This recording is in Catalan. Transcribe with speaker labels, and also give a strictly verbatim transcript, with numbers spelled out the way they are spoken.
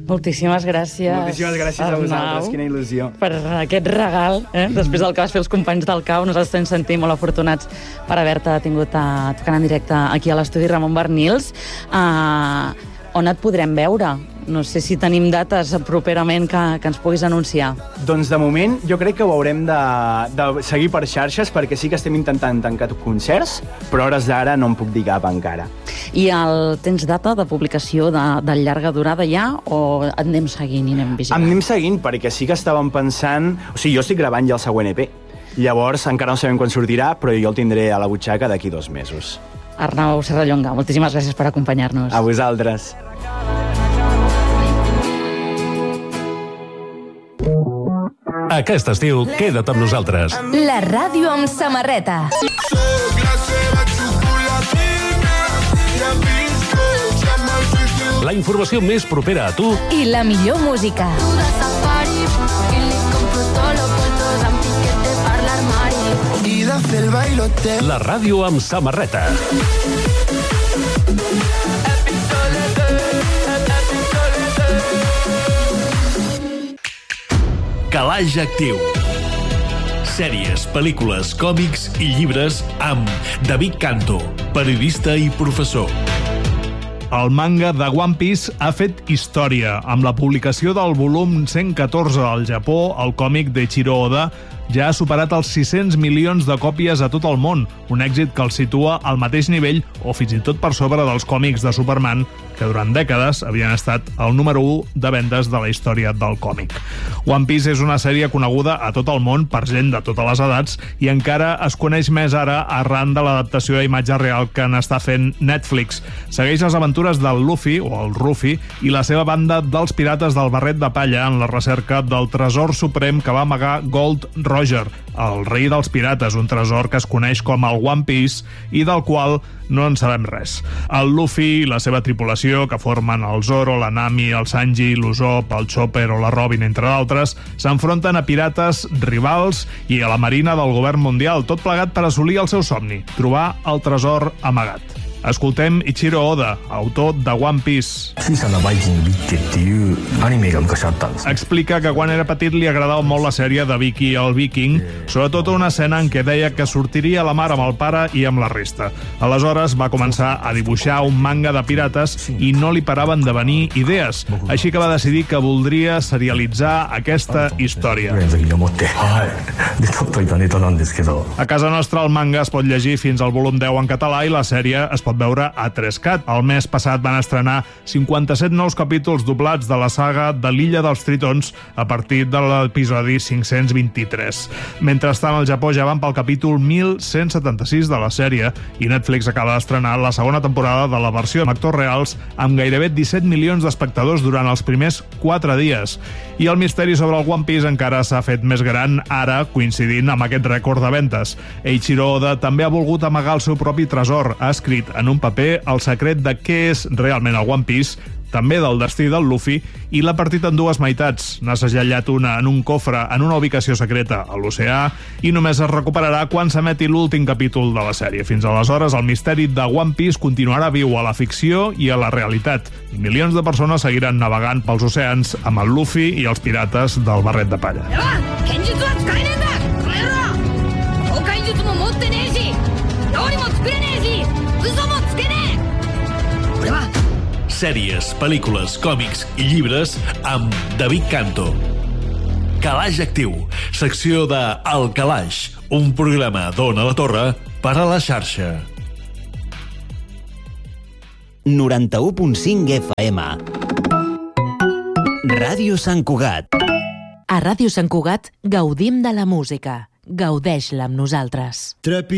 Speaker 1: Moltíssimes gràcies.
Speaker 2: Moltíssimes gràcies a vosaltres, quina il·lusió.
Speaker 1: Per aquest regal, eh? Després del que vas fer els companys del C A U, nosaltres ens sentim molt afortunats per haver-te tingut a, tocant en directe aquí a l'estudi Ramon Barnils. Uh, on et podrem veure? No sé si tenim dates properament que, que ens puguis anunciar.
Speaker 2: Doncs de moment jo crec que ho haurem de, de seguir per xarxes, perquè sí que estem intentant tancar concerts, però a hores d'ara no en puc dir cap encara.
Speaker 1: I el, tens data de publicació de, de llarga durada ja, o et anem seguint i anem vigilant?
Speaker 2: Anem seguint, perquè sí que estàvem pensant... O sigui, jo estic gravant ja el següent E P. Llavors encara no sabem quan sortirà, però jo el tindré a la butxaca d'aquí dos mesos.
Speaker 1: Arnau Serrallonga, moltíssimes gràcies per acompanyar-nos.
Speaker 2: A vosaltres.
Speaker 3: Aquest estiu, queda't amb nosaltres.
Speaker 4: La ràdio amb samarreta.
Speaker 3: La informació més propera a tu
Speaker 4: i la millor música.
Speaker 3: La ràdio amb samarreta. Calaix Actiu. Sèries, pel·lícules, còmics i llibres amb David Canto, periodista i professor.
Speaker 5: El manga de One Piece ha fet història. Amb la publicació del volum cent catorze al Japó, el còmic d'Eiichiro Oda ja ha superat els sis-cents milions de còpies a tot el món, un èxit que el situa al mateix nivell o fins i tot per sobre dels còmics de Superman, que durant dècades havien estat el número u de vendes de la història del còmic. One Piece és una sèrie coneguda a tot el món per gent de totes les edats i encara es coneix més ara arran de l'adaptació a imatge real que n'està fent Netflix. Segueix les aventures del Luffy, o el Ruffy, i la seva banda dels pirates del barret de palla en la recerca del tresor suprem que va amagar Gold Roger, el rei dels pirates, un tresor que es coneix com el One Piece i del qual no en sabem res. El Luffy i la seva tripulació, que formen el Zoro, la Nami, el Sanji, l'Usopp, el Chopper o la Robin, entre d'altres, s'enfronten a pirates rivals i a la marina del govern mundial, tot plegat per assolir el seu somni, trobar el tresor amagat. Escoltem Eiichiro Oda, autor de One Piece. Explica que quan era petit li agradava molt la sèrie de Vicky el Viking, sobretot una escena en què deia que sortiria a la mar amb el pare i amb la resta. Aleshores va començar a dibuixar un manga de pirates i no li paraven de venir idees, així que va decidir que voldria serialitzar aquesta història. A casa nostra el manga es pot llegir fins al volum deu en català i la sèrie es pot veure a tres cat. El mes passat van estrenar cinquanta-set nous capítols doblats de la saga de l'Illa dels Tritons a partir de l'episodi cinc-cents vint-i-tres. Mentrestant, al Japó ja van pel capítol mil cent setanta-sis de la sèrie i Netflix acaba d'estrenar la segona temporada de la versió amb actors reals amb gairebé disset milions d'espectadors durant els primers quatre dies. I el misteri sobre el One Piece encara s'ha fet més gran ara, coincidint amb aquest rècord de ventes. Eiichiro Oda també ha volgut amagar el seu propi tresor. Ha escrit en un paper el secret de què és realment el One Piece, també del destí del Luffy, i l'ha partit en dues meitats. N'ha segellat una en un cofre en una ubicació secreta a l'oceà i només es recuperarà quan s'emeti l'últim capítol de la sèrie. Fins aleshores, el misteri de One Piece continuarà viu a la ficció i a la realitat. I milions de persones seguiran navegant pels oceans amb el Luffy i els pirates del barret de palla.
Speaker 3: Sèries, pel·lícules, còmics i llibres amb David Canto. Calaix Actiu, secció de El Calaix, un programa d'Ona la Torre per a la xarxa.
Speaker 6: noranta-u punt cinc F M. Ràdio Sant Cugat.
Speaker 4: A Ràdio Sant Cugat gaudim de la música. Gaudeix-la amb nosaltres.